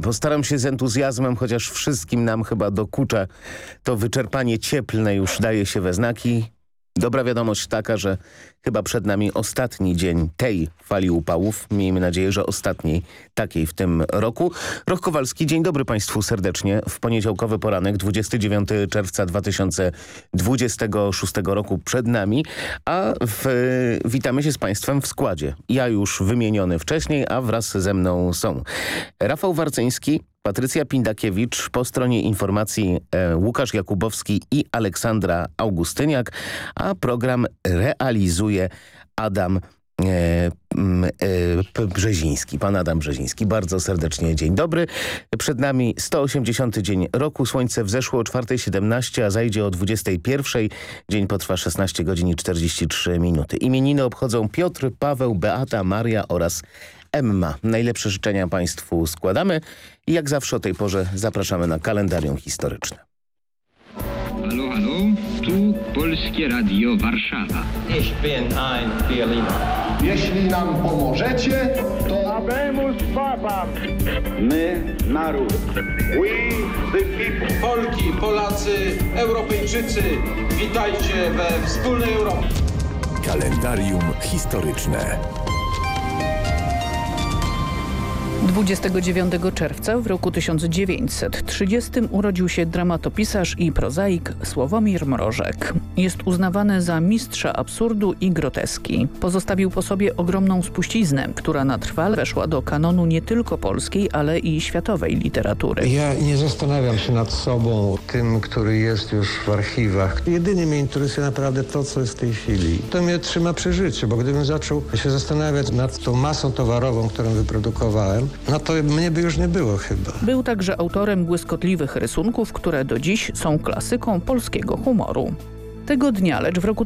Postaram się z entuzjazmem, chociaż wszystkim nam chyba dokucza. To wyczerpanie cieplne już daje się we znaki. Dobra wiadomość taka, że chyba przed nami ostatni dzień tej fali upałów. Miejmy nadzieję, że ostatniej takiej w tym roku. Roch Kowalski, dzień dobry Państwu serdecznie. W poniedziałkowy poranek, 29 czerwca 2026 roku przed nami, a witamy się z Państwem w składzie. Ja już wymieniony wcześniej, a wraz ze mną są Rafał Warcyński, Patrycja Pindakiewicz, po stronie informacji Łukasz Jakubowski i Aleksandra Augustyniak, a program realizuje Adam Brzeziński. Pan Adam Brzeziński. Bardzo serdecznie dzień dobry. Przed nami 180 dzień roku. Słońce wzeszło o 4:17, a zajdzie o 21:00. Dzień potrwa 16 godzin i 43 minuty. Imieniny obchodzą Piotr, Paweł, Beata, Maria oraz Emma. Najlepsze życzenia Państwu składamy i jak zawsze o tej porze zapraszamy na kalendarium historyczne. Halo, halo, tu Polskie Radio Warszawa. Ich bin ein Berliner. Jeśli nam pomożecie, to Habemus Papam. My, naród. we the people. Polki, Polacy, Europejczycy, witajcie we wspólnej Europie. Kalendarium historyczne. 29 czerwca w roku 1930 urodził się dramatopisarz i prozaik Sławomir Mrożek. Jest uznawany za mistrza absurdu i groteski. Pozostawił po sobie ogromną spuściznę, która na trwale weszła do kanonu nie tylko polskiej, ale i światowej literatury. Ja nie zastanawiam się nad sobą, tym, który jest już w archiwach. Jedynie mnie interesuje naprawdę to, co jest w tej chwili. To mnie trzyma przy życiu, bo gdybym zaczął się zastanawiać nad tą masą towarową, którą wyprodukowałem, no to mnie by już nie było chyba. Był także autorem błyskotliwych rysunków, które do dziś są klasyką polskiego humoru. Tego dnia, lecz w roku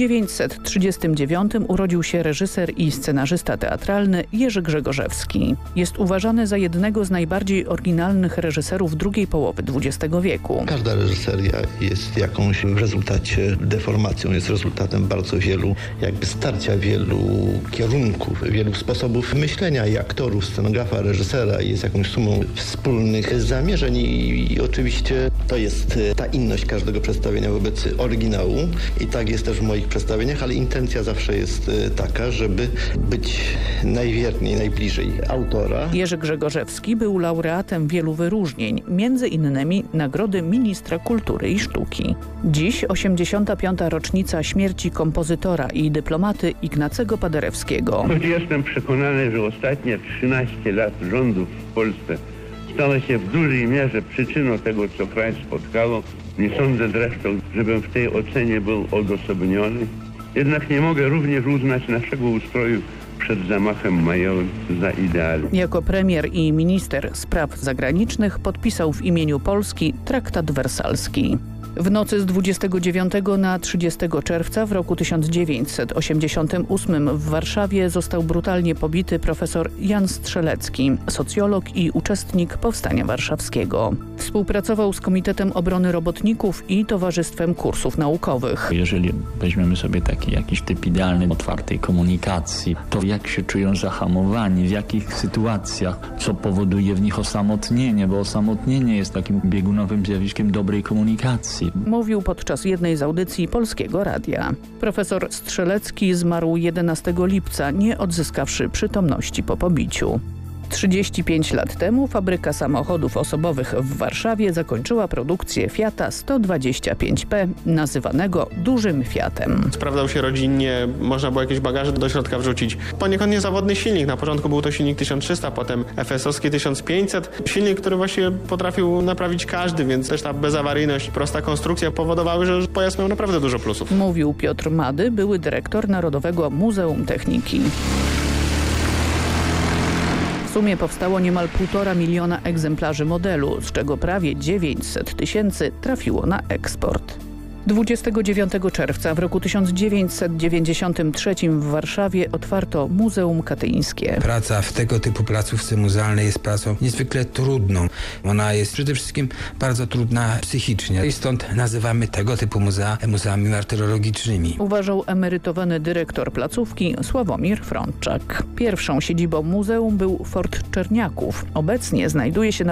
1939 urodził się reżyser i scenarzysta teatralny Jerzy Grzegorzewski. Jest uważany za jednego z najbardziej oryginalnych reżyserów drugiej połowy XX wieku. Każda reżyseria jest jakąś w rezultacie deformacją, jest rezultatem bardzo wielu starcia, wielu kierunków, wielu sposobów myślenia i aktorów, scenografa, reżysera, jest jakąś sumą wspólnych zamierzeń i oczywiście to jest ta inność każdego przedstawienia wobec oryginału. I tak jest też w moich przedstawieniach, ale intencja zawsze jest taka, żeby być najwierniej, najbliżej autora. Jerzy Grzegorzewski był laureatem wielu wyróżnień, między innymi Nagrody Ministra Kultury i Sztuki. Dziś 85. rocznica śmierci kompozytora i dyplomaty Ignacego Paderewskiego. Jestem przekonany, że ostatnie 13 lat rządów w Polsce stało się w dużej mierze przyczyną tego, co kraj spotkało. Nie sądzę zresztą, żebym w tej ocenie był odosobniony. Jednak nie mogę również uznać naszego ustroju przed zamachem majowym za idealny. Jako premier i minister spraw zagranicznych podpisał w imieniu Polski traktat wersalski. W nocy z 29 na 30 czerwca w roku 1988 w Warszawie został brutalnie pobity profesor Jan Strzelecki, socjolog i uczestnik Powstania Warszawskiego. Współpracował z Komitetem Obrony Robotników i Towarzystwem Kursów Naukowych. Jeżeli weźmiemy sobie taki jakiś typ idealny otwartej komunikacji, to jak się czują zahamowani, w jakich sytuacjach, co powoduje w nich osamotnienie, bo osamotnienie jest takim biegunowym zjawiskiem dobrej komunikacji. Mówił podczas jednej z audycji Polskiego Radia. Profesor Strzelecki zmarł 11 lipca, nie odzyskawszy przytomności po pobiciu. 35 lat temu fabryka samochodów osobowych w Warszawie zakończyła produkcję Fiata 125P, nazywanego dużym Fiatem. Sprawdzał się rodzinnie, można było jakieś bagaże do środka wrzucić. Poniekąd niezawodny silnik. Na początku był to silnik 1300, potem FS-owski 1500. Silnik, który właściwie potrafił naprawić każdy, więc też ta bezawaryjność, prosta konstrukcja powodowały, że pojazd miał naprawdę dużo plusów. Mówił Piotr Mady, były dyrektor Narodowego Muzeum Techniki. W sumie powstało niemal 1,5 miliona egzemplarzy modelu, z czego prawie 900 000 trafiło na eksport. 29 czerwca w roku 1993 w Warszawie otwarto Muzeum Katyńskie. Praca w tego typu placówce muzealnej jest pracą niezwykle trudną. Ona jest przede wszystkim bardzo trudna psychicznie i stąd nazywamy tego typu muzea muzeami martyrologicznymi. Uważał emerytowany dyrektor placówki Sławomir Frączak. Pierwszą siedzibą muzeum był Fort Czerniaków. Obecnie znajduje się na